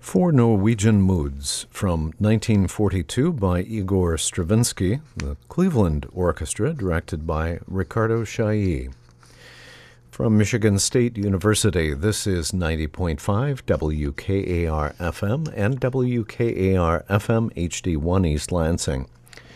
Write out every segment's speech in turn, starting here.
Four Norwegian Moods from 1942 by Igor Stravinsky, the Cleveland Orchestra, directed by Ricardo Chailly. From Michigan State University, this is 90.5 WKAR-FM and WKAR-FM HD1 East Lansing.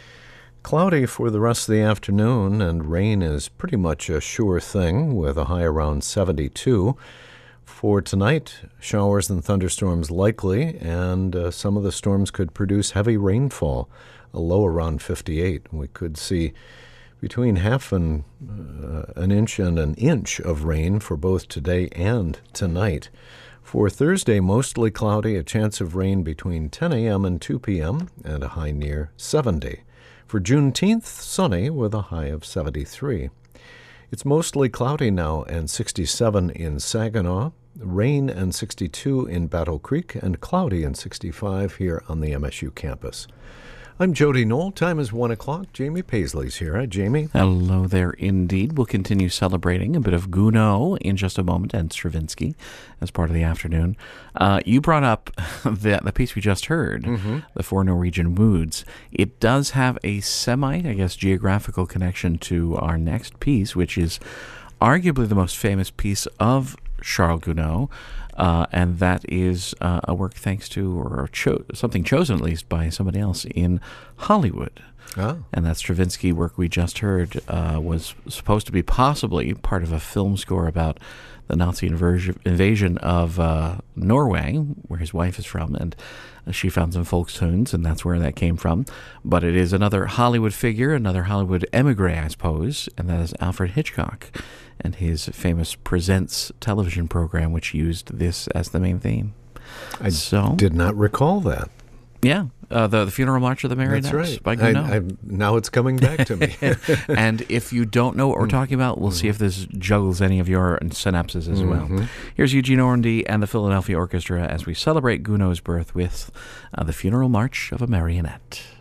Cloudy for the rest of the afternoon, and rain is pretty much a sure thing with a high around 72. For tonight, showers and thunderstorms likely, and some of the storms could produce heavy rainfall, a low around 58. We could see between half an inch and an inch of rain for both today and tonight. For Thursday, mostly cloudy, a chance of rain between 10 a.m. and 2 p.m., and a high near 70. For Juneteenth, sunny with a high of 73. It's mostly cloudy now and 67 in Saginaw, rain and 62 in Battle Creek, and cloudy and 65 here on the MSU campus. I'm Jody Knoll. Time is 1 o'clock. Jamie Paisley's here. Hi, Jamie. Hello there, indeed. We'll continue celebrating a bit of Gounod in just a moment, and Stravinsky as part of the afternoon. You brought up the piece we just heard, the Four Norwegian Moods. It does have a geographical connection to our next piece, which is arguably the most famous piece of Charles Gounod, and that is a work thanks to, or something chosen at least by somebody else in Hollywood. Oh. And that Stravinsky work we just heard was supposed to be possibly part of a film score about the Nazi invasion of Norway, where his wife is from, and she found some folk tunes, and that's where that came from. But it is another Hollywood figure, another Hollywood emigre, I suppose, and that is Alfred Hitchcock and his famous Presents television program, which used this as the main theme. I did not recall that. Yeah, the Funeral March of the Marionettes. That's right. By Gounod. Now it's coming back to me. And if you don't know what we're talking about, we'll see if this juggles any of your synapses as well. Here's Eugene Ormandy and the Philadelphia Orchestra as we celebrate Gounod's birth with the Funeral March of a Marionette.